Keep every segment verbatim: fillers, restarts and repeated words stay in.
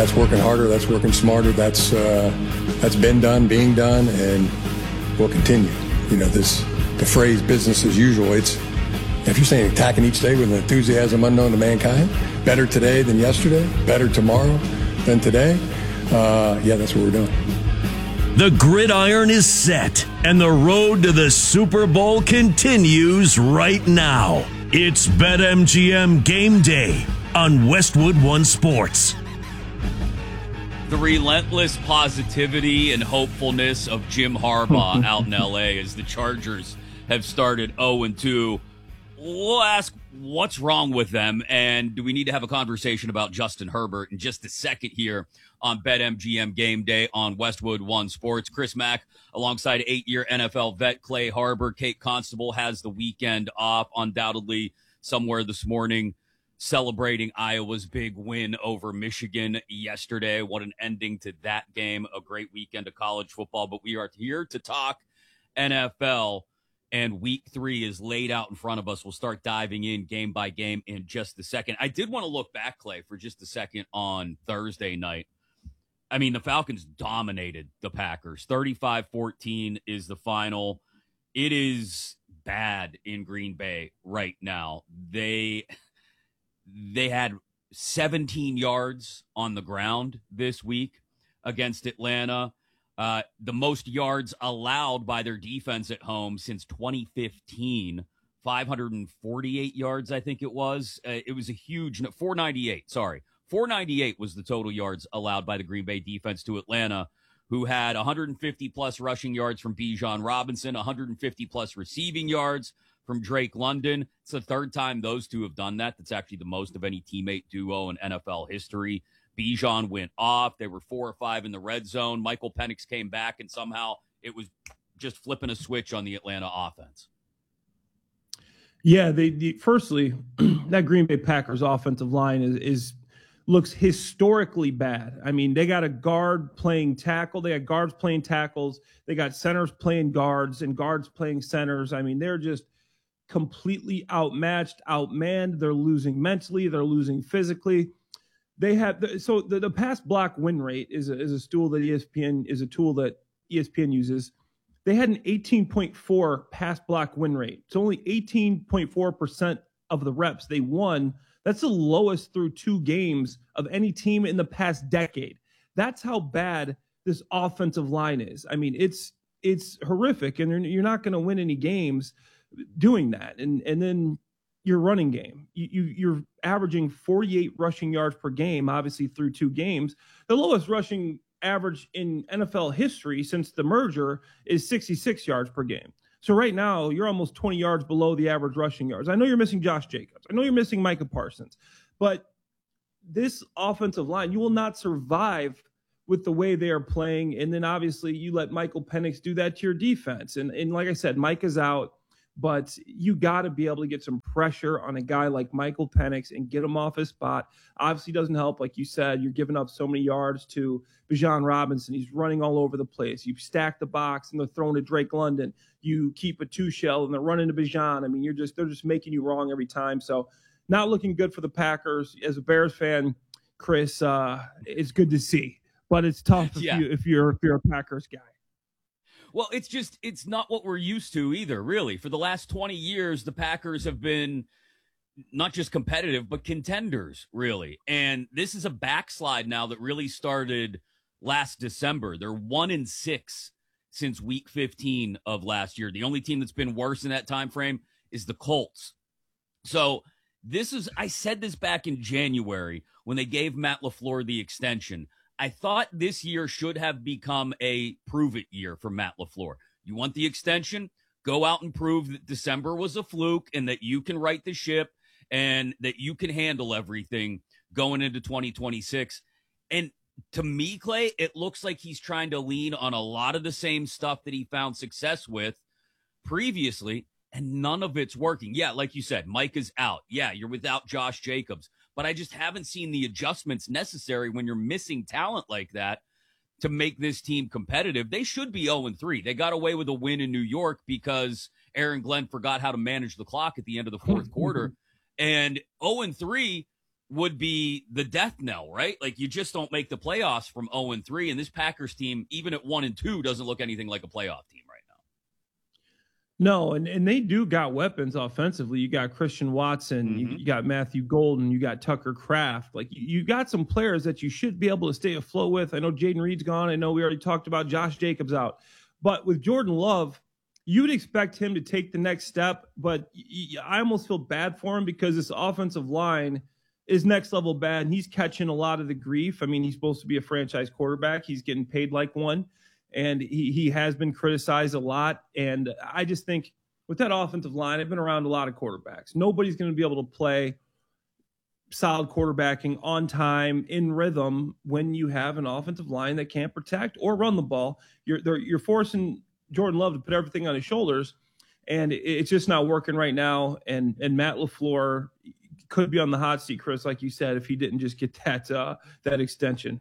that's working harder, that's working smarter, that's uh, that's been done, being done, and will continue. You know, this the phrase "business as usual." It's if you're saying attacking each day with an enthusiasm unknown to mankind, better today than yesterday, better tomorrow than today. Uh, yeah, that's what we're doing. The gridiron is set, and the road to the Super Bowl continues right now. It's BetMGM Game Day on Westwood One Sports. The relentless positivity and hopefulness of Jim Harbaugh out in L A as the Chargers have started oh and two. We'll ask what's wrong with them, and do we need to have a conversation about Justin Herbert in just a second here on BetMGM Game Day on Westwood One Sports. Chris Mack alongside eight-year N F L vet Clay Harbor. Kate Constable has the weekend off, undoubtedly somewhere this morning celebrating Iowa's big win over Michigan yesterday. What an ending to that game. A great weekend of college football, but we are here to talk N F L. And week three is laid out in front of us. We'll start diving in game by game in just a second. I did want to look back, Clay, for just a second on Thursday night. I mean, the Falcons dominated the Packers. thirty-five fourteen is the final. It is bad in Green Bay right now. They, they had seventeen yards on the ground this week against Atlanta. Uh, the most yards allowed by their defense at home since twenty fifteen, five hundred forty-eight yards, I think it was. Uh, it was a huge, four ninety-eight, sorry. four ninety-eight was the total yards allowed by the Green Bay defense to Atlanta, who had one hundred fifty plus rushing yards from Bijan Robinson, one hundred fifty plus receiving yards from Drake London. It's the third time those two have done that. That's actually the most of any teammate duo in N F L history. Bijan went off. They were four or five in the red zone. Michael Penix came back, and somehow it was just flipping a switch on the Atlanta offense. Yeah, they, they firstly, that Green Bay Packers offensive line is, is looks historically bad. I mean, they got a guard playing tackle. They got guards playing tackles. They got centers playing guards and guards playing centers. I mean, they're just completely outmatched, outmanned. They're losing mentally. They're losing physically. They have so the, the pass block win rate is a, is a tool that E S P N is a tool that E S P N uses. They had an eighteen point four pass block win rate. It's only eighteen point four percent of the reps they won. That's the lowest through two games of any team in the past decade. That's how bad this offensive line is. I mean, it's it's horrific, and you're not going to win any games doing that. And and then your running game, you, you you're averaging forty-eight rushing yards per game, obviously through two games. The lowest rushing average in N F L history since the merger is sixty-six yards per game. So right now you're almost twenty yards below the average rushing yards. I know you're missing Josh Jacobs. I know you're missing Micah Parsons, but this offensive line, you will not survive with the way they are playing. And then obviously you let Michael Penix do that to your defense. And, and like I said, Mike is out. But you got to be able to get some pressure on a guy like Michael Penix and get him off his spot. Obviously doesn't help. Like you said, you're giving up so many yards to Bijan Robinson. He's running all over the place. You stack the box and they're throwing to Drake London. You keep a two shell and they're running to Bijan. I mean, you're just they're just making you wrong every time. So not looking good for the Packers. As a Bears fan, Chris, uh, it's good to see. But it's tough if, yeah. you, if you're if you're a Packers guy. Well, it's just, it's not what we're used to either, really. For the last twenty years, the Packers have been not just competitive, but contenders, really. And this is a backslide now that really started last December. They're one and six since week fifteen of last year. The only team that's been worse in that time frame is the Colts. So this is, I said this back in January when they gave Matt LaFleur the extension. I thought this year should have become a prove-it year for Matt LaFleur. You want the extension? Go out and prove that December was a fluke and that you can right the ship and that you can handle everything going into twenty twenty-six. And to me, Clay, it looks like he's trying to lean on a lot of the same stuff that he found success with previously, and none of it's working. Yeah, like you said, Mike is out. Yeah, you're without Josh Jacobs. But I just haven't seen the adjustments necessary when you're missing talent like that to make this team competitive. They should be oh and three. They got away with a win in New York because Aaron Glenn forgot how to manage the clock at the end of the fourth quarter. And oh and three would be the death knell, right? Like, you just don't make the playoffs from oh and three, and this Packers team, even at one and two, doesn't look anything like a playoff team right now. No, and, and they do got weapons offensively. You got Christian Watson, Mm-hmm. you, you got Matthew Golden, you got Tucker Kraft. Like, you, you got some players that you should be able to stay afloat with. I know Jaden Reed's gone. I know we already talked about Josh Jacobs out. But with Jordan Love, you'd expect him to take the next step, but I almost feel bad for him because this offensive line is next level bad, and he's catching a lot of the grief. I mean, he's supposed to be a franchise quarterback. He's getting paid like one, and he, he has been criticized a lot. And I just think with that offensive line, I've been around a lot of quarterbacks. Nobody's going to be able to play solid quarterbacking on time, in rhythm, when you have an offensive line that can't protect or run the ball. You're you're forcing Jordan Love to put everything on his shoulders, and it's just not working right now. And and Matt LaFleur could be on the hot seat, Chris, like you said, if he didn't just get that uh, that extension.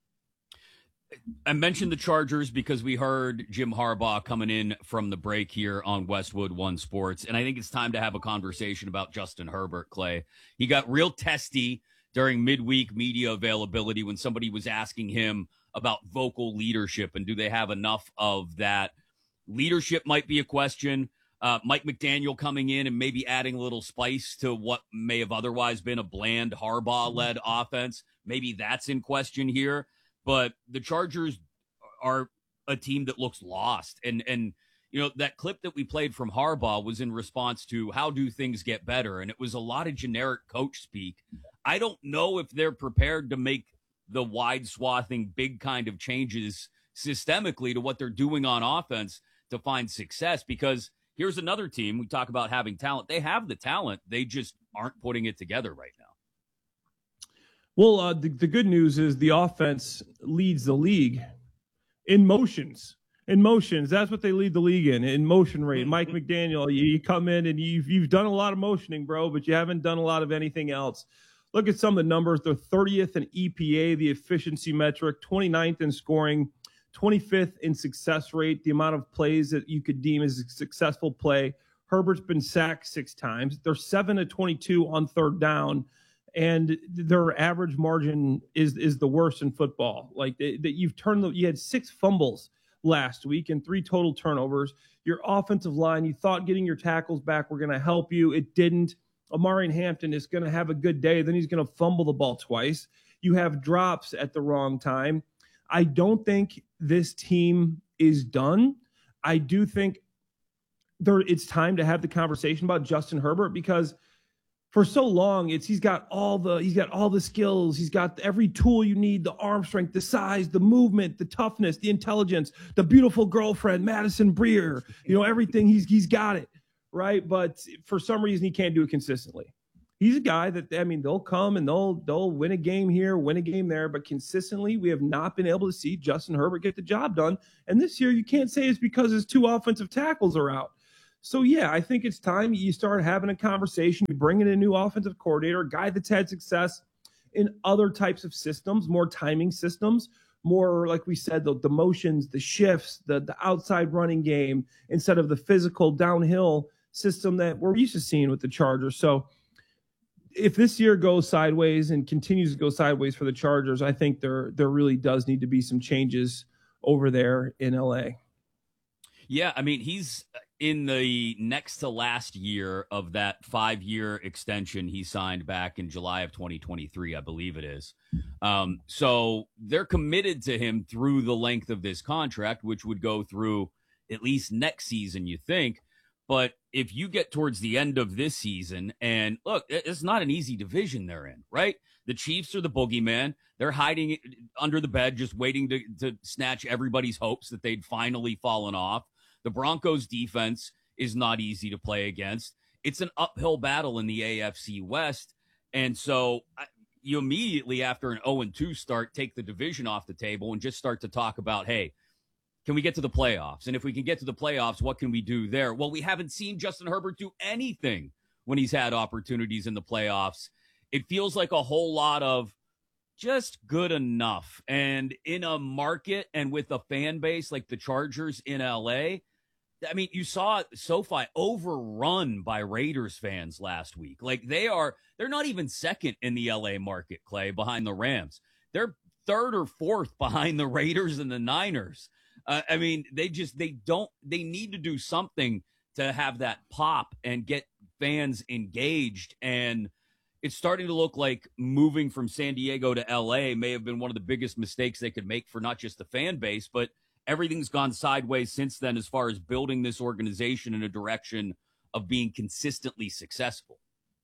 I mentioned the Chargers because we heard Jim Harbaugh coming in from the break here on Westwood One Sports, and I think it's time to have a conversation about Justin Herbert, Clay. He got real testy during midweek media availability when somebody was asking him about vocal leadership and do they have enough of that. Leadership might be a question. Uh, Mike McDaniel coming in and maybe adding a little spice to what may have otherwise been a bland Harbaugh-led offense. Maybe that's in question here. But the Chargers are a team that looks lost. And, and you know, that clip that we played from Harbaugh was in response to how do things get better? And it was a lot of generic coach speak. I don't know if they're prepared to make the wide swathing, big kind of changes systemically to what they're doing on offense to find success, because here's another team. We talk about having talent. They have the talent. They just aren't putting it together right now. Well, uh, the, the good news is the offense leads the league in motions. In motions, that's what they lead the league in, in motion rate. Mike McDaniel, you, you come in and you've, you've done a lot of motioning, bro, but you haven't done a lot of anything else. Look at some of the numbers. They're thirtieth in E P A, the efficiency metric, twenty-ninth in scoring, twenty-fifth in success rate, the amount of plays that you could deem as a successful play. Herbert's been sacked six times. They're seven of twenty-two on third down, and their average margin is is the worst in football. Like that, you've turned the, you had six fumbles last week and three total turnovers. Your offensive line, you thought getting your tackles back were going to help you. It didn't. Omarion Hampton is going to have a good day. Then he's going to fumble the ball twice. You have drops at the wrong time. I don't think this team is done. I do think there it's time to have the conversation about Justin Herbert, because for so long it's he's got all the he's got all the skills, he's got every tool you need, the arm strength, the size, the movement, the toughness, the intelligence, the beautiful girlfriend, Madison Breer, you know, everything, he's he's got it, right? But for some reason he can't do it consistently. He's a guy that, I mean, they'll come and they'll they'll win a game here, win a game there, but consistently we have not been able to see Justin Herbert get the job done. And this year you can't say it's because his two offensive tackles are out. So, yeah, I think it's time you start having a conversation. You bring in a new offensive coordinator, a guy that's had success in other types of systems, more timing systems, more, like we said, the, the motions, the shifts, the, the outside running game, instead of the physical downhill system that we're used to seeing with the Chargers. So if this year goes sideways and continues to go sideways for the Chargers, I think there there really does need to be some changes over there in L A. Yeah, I mean, he's in the next to last year of that five-year extension he signed back in July of twenty twenty-three, I believe it is. Um, so they're committed to him through the length of this contract, which would go through at least next season, you think. But if you get towards the end of this season, and look, it's not an easy division they're in, right? The Chiefs are the boogeyman. They're hiding under the bed, just waiting to, to snatch everybody's hopes that they'd finally fallen off. The Broncos defense is not easy to play against. It's an uphill battle in the A F C West. And so you immediately, after an oh and two start, take the division off the table and just start to talk about, hey, can we get to the playoffs? And if we can get to the playoffs, what can we do there? Well, we haven't seen Justin Herbert do anything when he's had opportunities in the playoffs. It feels like a whole lot of just good enough. And in a market and with a fan base like the Chargers in L A, I mean, you saw SoFi overrun by Raiders fans last week. Like they are, they're not even second in the L A market, Clay, behind the Rams. They're third or fourth behind the Raiders and the Niners. Uh, I mean, they just, they don't, they need to do something to have that pop and get fans engaged. And it's starting to look like moving from San Diego to L A may have been one of the biggest mistakes they could make for not just the fan base, but everything's gone sideways since then as far as building this organization in a direction of being consistently successful.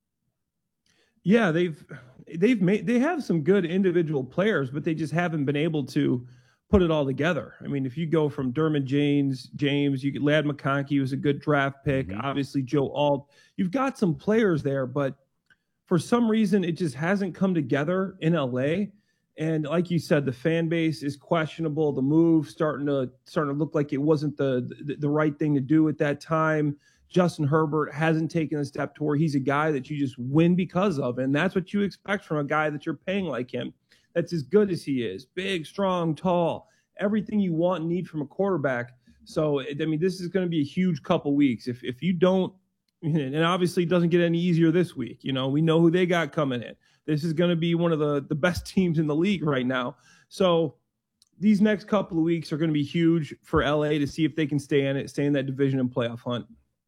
Yeah, they've they've made they have some good individual players, but they just haven't been able to put it all together. I mean, if you go from Dermot James, James, you get Ladd McConkey, was a good draft pick. Mm-hmm. Obviously, Joe Alt. You've got some players there, but for some reason, it just hasn't come together in L A. And like you said, the fan base is questionable. The move starting to starting to look like it wasn't the, the the right thing to do at that time. Justin Herbert hasn't taken a step toward. He's a guy that you just win because of, and that's what you expect from a guy that you're paying like him. That's as good as he is, big, strong, tall, everything you want and need from a quarterback. So I mean, this is going to be a huge couple weeks. If if you don't, and obviously it doesn't get any easier this week. You know, we know who they got coming in. This is going to be one of the, the best teams in the league right now. So these next couple of weeks are going to be huge for L A to see if they can stay in it, stay in that division and playoff hunt.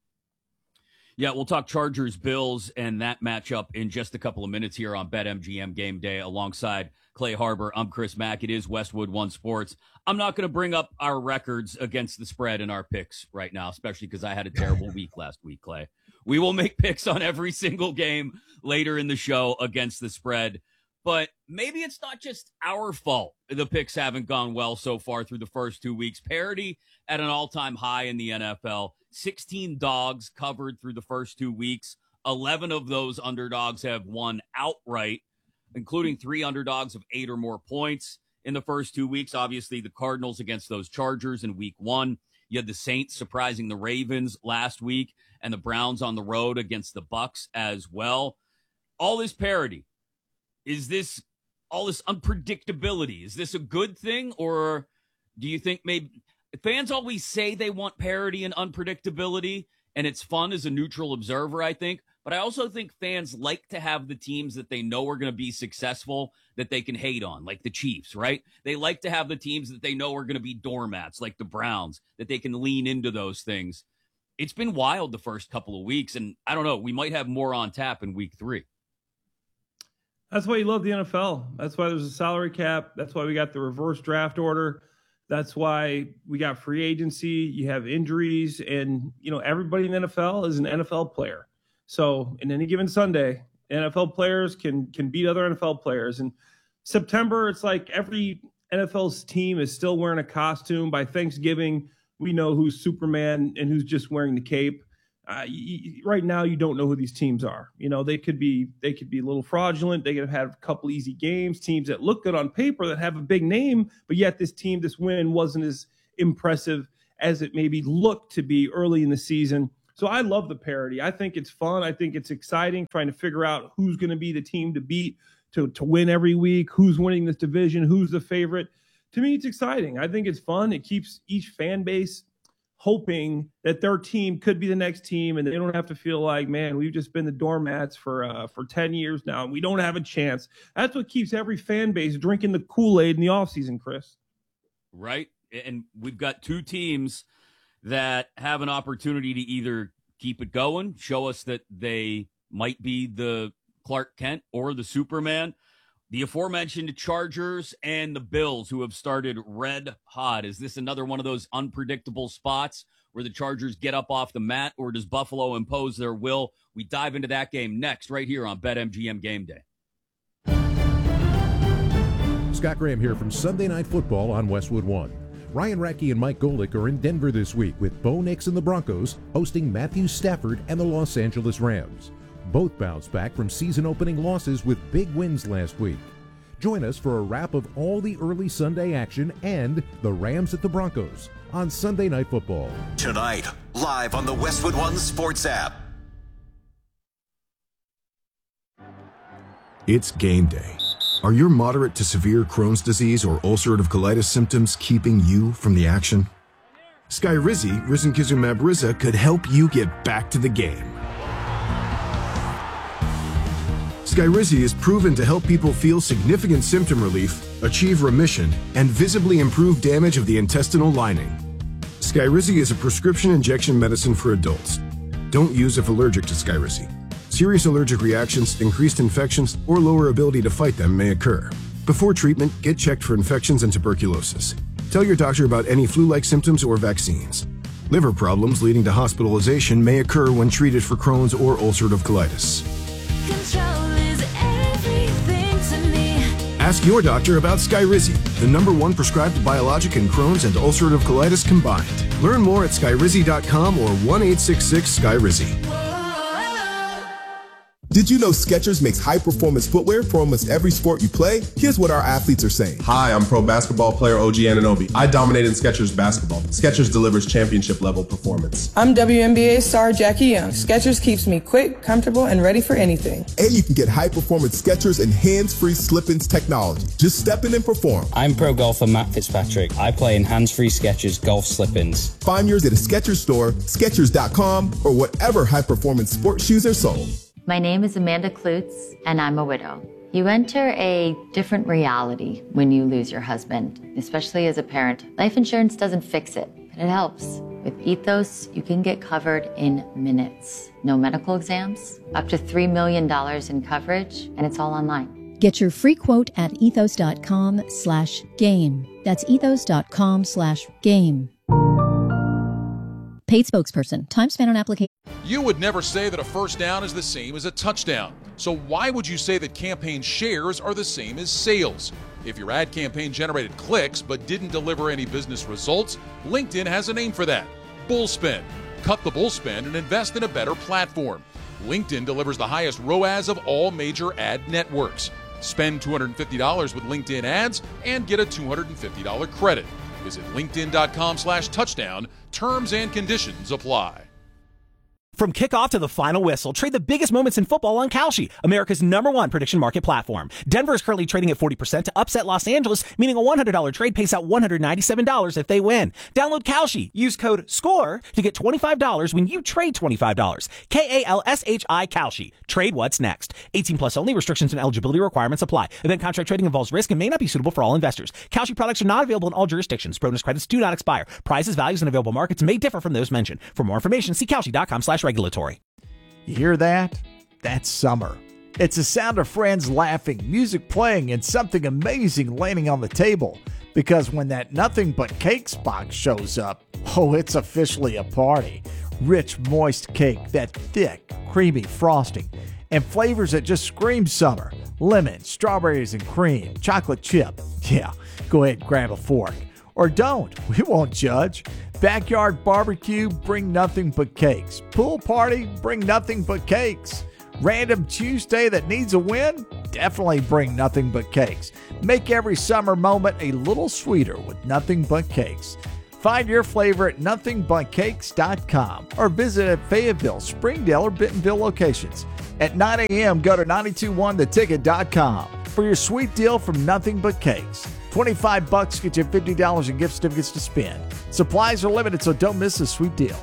Yeah, we'll talk Chargers, Bills, and that matchup in just a couple of minutes here on BetMGM Game Day alongside Clay Harbor. I'm Chris Mack. It is Westwood One Sports. I'm not going to bring up our records against the spread in our picks right now, especially because I had a terrible week last week, Clay. We will make picks on every single game later in the show against the spread. But maybe it's not just our fault the picks haven't gone well so far through the first two weeks. Parity at an all-time high in the N F L. sixteen dogs covered through the first two weeks. eleven of those underdogs have won outright, including three underdogs of eight or more points in the first two weeks. Obviously, the Cardinals against those Chargers in week one. You had the Saints surprising the Ravens last week and the Browns on the road against the Bucks as well. All this parity. Is this all this unpredictability? Is this a good thing, or do you think maybe fans always say they want parity and unpredictability, and it's fun as a neutral observer, I think. But I also think fans like to have the teams that they know are going to be successful that they can hate on, like the Chiefs, right? They like to have the teams that they know are going to be doormats, like the Browns, that they can lean into those things. It's been wild the first couple of weeks, and I don't know, we might have more on tap in week three. That's why you love the N F L. That's why there's a salary cap. That's why we got the reverse draft order. That's why we got free agency. You have injuries, and you know everybody in the N F L is an N F L player. So in any given Sunday, N F L players can can beat other N F L players. And September, it's like every N F L's team is still wearing a costume. By Thanksgiving, we know who's Superman and who's just wearing the cape. Uh, you, right now, you don't know who these teams are. You know, they could be they could be a little fraudulent. They could have had a couple easy games. Teams that look good on paper that have a big name, but yet this team, this win wasn't as impressive as it maybe looked to be early in the season. So I love the parity. I think it's fun. I think it's exciting trying to figure out who's going to be the team to beat, to to win every week, who's winning this division, who's the favorite. To me, it's exciting. I think it's fun. It keeps each fan base hoping that their team could be the next team, and they don't have to feel like, man, we've just been the doormats for uh, for ten years now, and we don't have a chance. That's what keeps every fan base drinking the Kool-Aid in the offseason, Chris. Right, and we've got two teams that have an opportunity to either keep it going, show us that they might be the Clark Kent or the Superman. The aforementioned Chargers and the Bills, who have started red hot. Is this another one of those unpredictable spots where the Chargers get up off the mat, or does Buffalo impose their will? We dive into that game next right here on BetMGM Game Day. Scott Graham here from Sunday Night Football on Westwood One. Ryan Radke and Mike Golick are in Denver this week with Bo Nix and the Broncos hosting Matthew Stafford and the Los Angeles Rams. Both bounced back from season-opening losses with big wins last week. Join us for a wrap of all the early Sunday action and the Rams at the Broncos on Sunday Night Football. Tonight, live on the Westwood One Sports app. It's game day. Are your moderate to severe Crohn's disease or ulcerative colitis symptoms keeping you from the action? Skyrizi, risankizumab Riza, could help you get back to the game. Skyrizi is proven to help people feel significant symptom relief, achieve remission, and visibly improve damage of the intestinal lining. Skyrizi is a prescription injection medicine for adults. Don't use if allergic to Skyrizi. Serious allergic reactions, increased infections, or lower ability to fight them may occur. Before treatment, get checked for infections and tuberculosis. Tell your doctor about any flu-like symptoms or vaccines. Liver problems leading to hospitalization may occur when treated for Crohn's or ulcerative colitis. Control is everything to me. Ask your doctor about Skyrizi, the number one prescribed biologic in Crohn's and ulcerative colitis combined. Learn more at skyrizi dot com or one eight six six Skyrizi. Did you know Skechers makes high-performance footwear for almost every sport you play? Here's what our athletes are saying. Hi, I'm pro basketball player O G Anunoby. I dominate in Skechers basketball. Skechers delivers championship-level performance. I'm W N B A star Jackie Young. Skechers keeps me quick, comfortable, and ready for anything. And you can get high-performance Skechers and hands-free slip-ins technology. Just step in and perform. I'm pro golfer Matt Fitzpatrick. I play in hands-free Skechers golf slip-ins. Find yours at a Skechers store, skechers dot com, or whatever high-performance sports shoes are sold. My name is Amanda Klutz, and I'm a widow. You enter a different reality when you lose your husband, especially as a parent. Life insurance doesn't fix it, but it helps. With Ethos, you can get covered in minutes. No medical exams, up to three million dollars in coverage, and it's all online. Get your free quote at ethos dot com slash game. That's ethos dot com slash game. Paid spokesperson. Time spent on application. You would never say that a first down is the same as a touchdown. So why would you say that campaign shares are the same as sales? If your ad campaign generated clicks but didn't deliver any business results, LinkedIn has a name for that. Bullspend. Cut the bullspend and invest in a better platform. LinkedIn delivers the highest R O A S of all major ad networks. Spend two hundred fifty dollars with LinkedIn ads and get a two hundred fifty dollars credit. Visit linkedin dot com slash touchdown. Terms and conditions apply. From kickoff to the final whistle, trade the biggest moments in football on Kalshi, America's number one prediction market platform. Denver is currently trading at forty percent to upset Los Angeles, meaning a one hundred dollars trade pays out one hundred ninety-seven dollars if they win. Download Kalshi. Use code SCORE to get twenty-five dollars when you trade twenty-five dollars. K A L S H I Kalshi. Trade what's next. eighteen plus only. Restrictions and eligibility requirements apply. Event contract trading involves risk and may not be suitable for all investors. Kalshi products are not available in all jurisdictions. Bonus credits do not expire. Prices, values, and available markets may differ from those mentioned. For more information, see Kalshi dot com slash regulatory. You hear that? That's summer. It's the sound of friends laughing, music playing, and something amazing landing on the table. Because when that Nothing But Cakes box shows up, oh, it's officially a party. Rich, moist cake, that thick, creamy frosting, and flavors that just scream summer. Lemon, strawberries and cream, chocolate chip. Yeah, go ahead and grab a fork. Or don't, we won't judge. Backyard barbecue, bring nothing but cakes. Pool party, bring nothing but cakes. Random Tuesday that needs a win? Definitely bring nothing but cakes. Make every summer moment a little sweeter with Nothing But Cakes. Find your flavor at nothing but cakes dot com or visit at Fayetteville, Springdale, or Bentonville locations. At nine a.m., go to nine two one the ticket dot com for your sweet deal from Nothing But Cakes. twenty-five bucks get you fifty dollars in gift certificates to spend. Supplies are limited, so don't miss this sweet deal.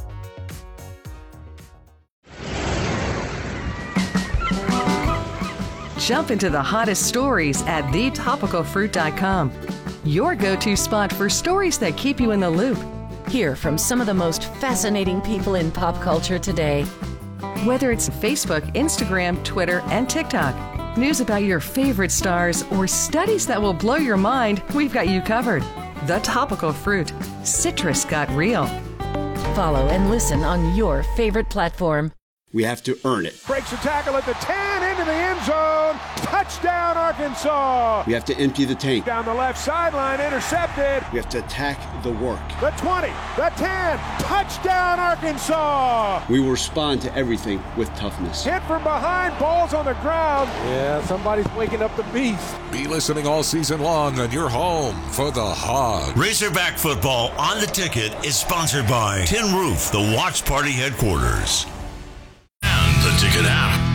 Jump into the hottest stories at the topical fruit dot com. Your go-to spot for stories that keep you in the loop. Hear from some of the most fascinating people in pop culture today. Whether it's Facebook, Instagram, Twitter, and TikTok, news about your favorite stars, or studies that will blow your mind, we've got you covered. The Topical Fruit. Citrus got real. Follow and listen on your favorite platform. We have to earn it. Breaks a tackle at the ten, into the end zone. Touchdown, Arkansas. We have to empty the tank. Down the left sideline, intercepted. We have to attack the work. The twenty, the ten, touchdown, Arkansas. We will respond to everything with toughness. Hit from behind, balls on the ground. Yeah, somebody's waking up the beast. Be listening all season long on your home for the Hog. Razorback football on the ticket is sponsored by Tin Roof, the Watch Party headquarters. And the Ticket app.